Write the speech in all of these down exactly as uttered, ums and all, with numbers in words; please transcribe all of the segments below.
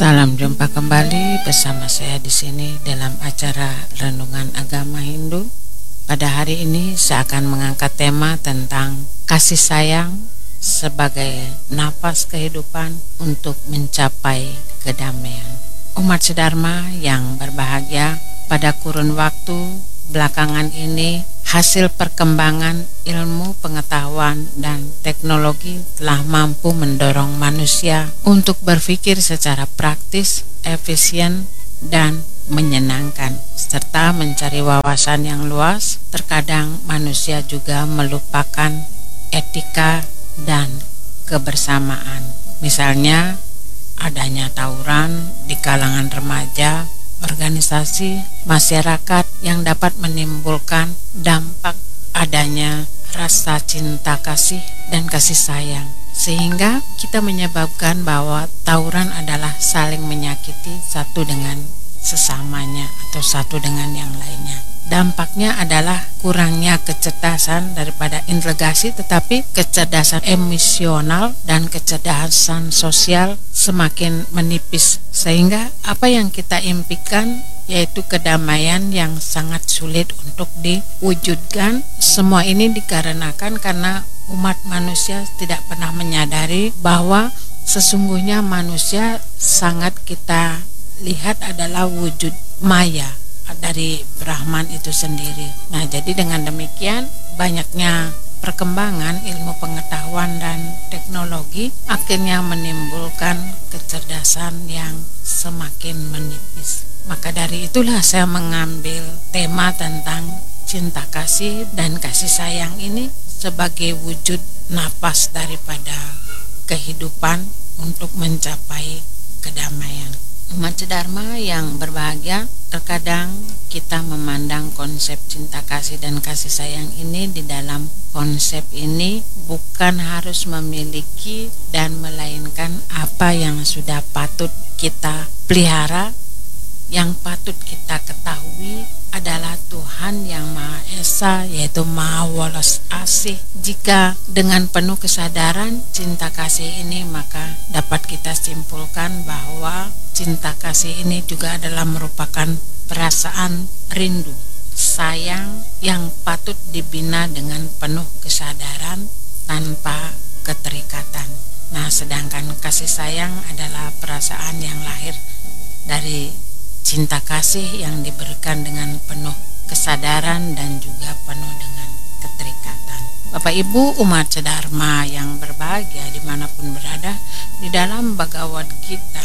Salam jumpa kembali bersama saya di sini dalam acara Renungan Agama Hindu. Pada hari ini saya akan mengangkat tema tentang kasih sayang sebagai napas kehidupan untuk mencapai kedamaian. Umat sedharma yang berbahagia, pada kurun waktu belakangan ini hasil perkembangan ilmu pengetahuan dan teknologi telah mampu mendorong manusia untuk berpikir secara praktis, efisien, dan menyenangkan, serta mencari wawasan yang luas. Terkadang manusia juga melupakan etika dan kebersamaan. Misalnya, adanya tawuran di kalangan remaja, organisasi, masyarakat yang dapat menimbulkan dampak adanya rasa cinta kasih dan kasih sayang, sehingga kita menyebabkan bahwa tawuran adalah saling menyakiti satu dengan sesamanya atau satu dengan yang lainnya. Dampaknya adalah kurangnya kecerdasan daripada integrasi, tetapi kecerdasan emosional dan kecerdasan sosial semakin menipis, sehingga apa yang kita impikan yaitu kedamaian yang sangat sulit untuk diwujudkan. Semua ini dikarenakan karena umat manusia tidak pernah menyadari bahwa sesungguhnya manusia sangat kita lihat adalah wujud maya dari Brahman itu sendiri. Nah, jadi dengan demikian banyaknya perkembangan ilmu pengetahuan dan teknologi akhirnya menimbulkan kecerdasan yang semakin menipis. Maka dari itulah saya mengambil tema tentang cinta kasih dan kasih sayang ini sebagai wujud napas daripada kehidupan untuk mencapai kedamaian. Umat sedharma yang berbahagia, terkadang kita memandang konsep cinta kasih dan kasih sayang ini, di dalam konsep ini bukan harus memiliki dan melainkan apa yang sudah patut kita pelihara. Yang patut kita ketahui adalah Tuhan yang Maha Esa, yaitu Maha Welas Asih. Jika dengan penuh kesadaran cinta kasih ini, maka dapat kita simpulkan bahwa cinta kasih ini juga adalah merupakan perasaan rindu, sayang yang patut dibina dengan penuh kesadaran tanpa keterikatan. Nah, sedangkan kasih sayang adalah perasaan yang lahir dari cinta kasih yang diberikan dengan penuh kesadaran dan juga penuh dengan keterikatan. Bapak Ibu umat sedharma yang berbahagia dimanapun berada, di dalam Bhagavad Gita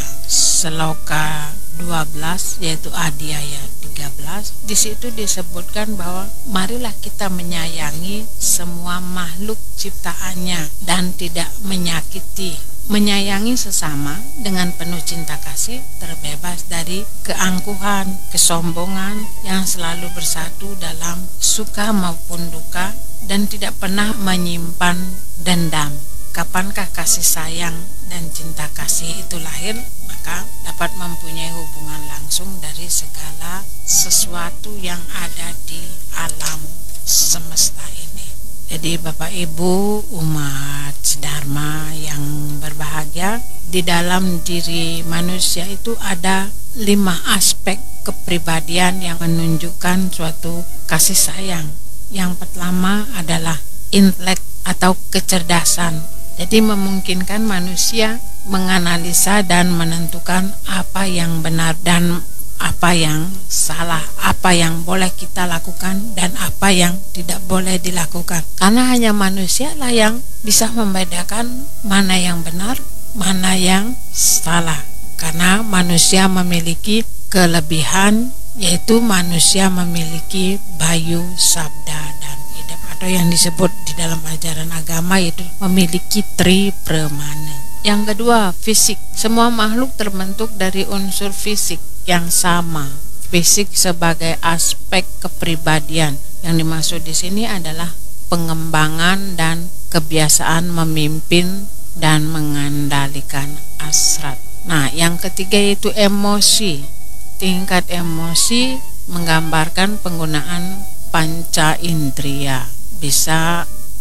Seloka dua belas yaitu Adi ayat tiga belas, di situ disebutkan bahwa marilah kita menyayangi semua makhluk ciptaannya dan tidak menyakiti. Menyayangi sesama dengan penuh cinta kasih, terbebas dari keangkuhan, kesombongan, yang selalu bersatu dalam suka maupun duka dan tidak pernah menyimpan dendam. Kapankah kasih sayang dan cinta kasih itu lahir? Maka dapat mempunyai hubungan langsung dari segala sesuatu yang ada di alam semesta ini. Jadi Bapak Ibu umat sedharma yang berbahagia, di dalam diri manusia itu ada lima aspek kepribadian yang menunjukkan suatu kasih sayang. Yang pertama adalah intelek atau kecerdasan. Jadi memungkinkan manusia menganalisa dan menentukan apa yang benar dan apa yang salah, apa yang boleh kita lakukan dan apa yang tidak boleh dilakukan. Karena hanya manusia lah yang bisa membedakan mana yang benar, mana yang salah. Karena manusia memiliki kelebihan, yaitu manusia memiliki bayu, sabda, dan idam, atau yang disebut di dalam ajaran agama yaitu memiliki tri pramana. Yang kedua, fisik. Semua makhluk terbentuk dari unsur fisik yang sama. Fisik sebagai aspek kepribadian. Yang dimaksud di sini adalah pengembangan dan kebiasaan memimpin dan mengendalikan hasrat. Nah, yang ketiga yaitu emosi. Tingkat emosi menggambarkan penggunaan panca indria. Bisa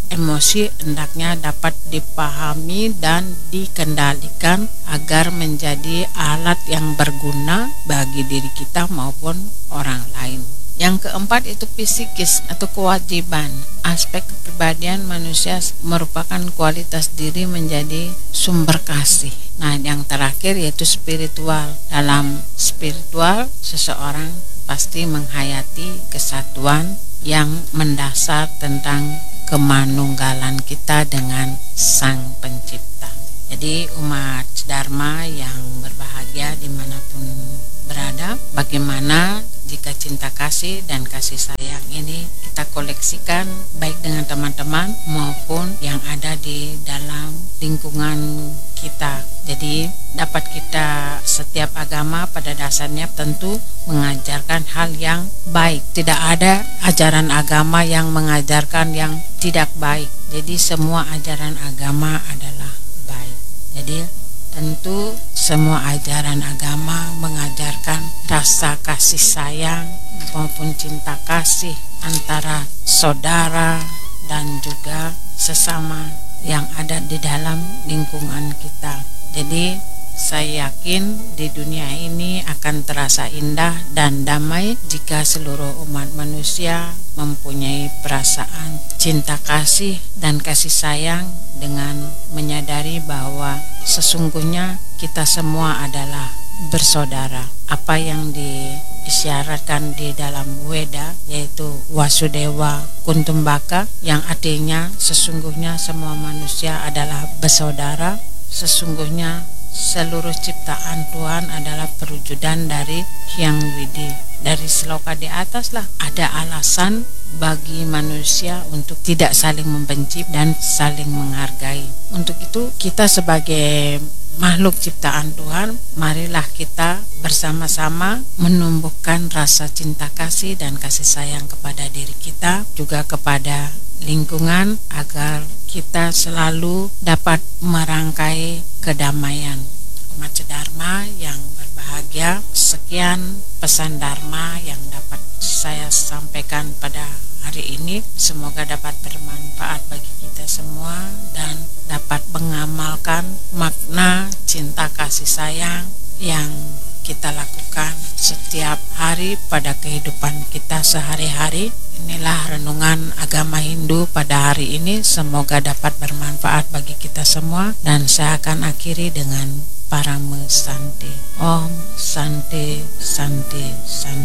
emosi hendaknya dapat dipahami dan dikendalikan agar menjadi alat yang berguna bagi diri kita maupun orang lain. Yang keempat itu psikis atau kewajiban. Aspek kepribadian manusia merupakan kualitas diri menjadi sumber kasih. Nah, yang terakhir yaitu spiritual. Dalam spiritual, seseorang pasti menghayati kesatuan yang mendasar tentang kemanunggalan kita dengan Sang Pencipta. Jadi umat Dharma yang berbahagia dimanapun berada, bagaimana jika cinta kasih dan kasih sayang ini kita koleksikan baik dengan teman-teman maupun yang ada di dalam lingkungan kita. Jadi dapat kita, setiap agama pada dasarnya tentu mengajarkan hal yang baik. Tidak ada ajaran agama yang mengajarkan yang tidak baik. Jadi semua ajaran agama adalah baik. Jadi tentu semua ajaran agama mengajarkan rasa kasih sayang maupun cinta kasih antara saudara dan juga sesama yang ada di dalam lingkungan kita. Jadi saya yakin di dunia ini akan terasa indah dan damai jika seluruh umat manusia mempunyai perasaan cinta kasih dan kasih sayang dengan menyadari bahwa sesungguhnya kita semua adalah bersaudara. Apa yang diisyaratkan di dalam Weda yaitu Wasudewa Kuntumbaka, yang artinya sesungguhnya semua manusia adalah bersaudara. Sesungguhnya seluruh ciptaan Tuhan adalah perwujudan dari Hyang Widi. Dari seloka di atas lah ada alasan bagi manusia untuk tidak saling membenci dan saling menghargai. Untuk itu kita sebagai makhluk ciptaan Tuhan, marilah kita bersama-sama menumbuhkan rasa cinta kasih dan kasih sayang kepada diri kita, juga kepada lingkungan, agar kita selalu dapat merangkai kedamaian. Umat Dharma yang berbahagia, sekian pesan Dharma yang dapat saya sampaikan pada hari ini. Semoga dapat bermanfaat bagi kita semua dan dapat mengamalkan makna cinta kasih sayang yang kita lakukan setiap hari pada kehidupan kita sehari-hari. Inilah renungan agama Hindu pada hari ini. Semoga dapat bermanfaat bagi kita semua, dan saya akan akhiri dengan Parama Santi. Om Santi Santi Santi.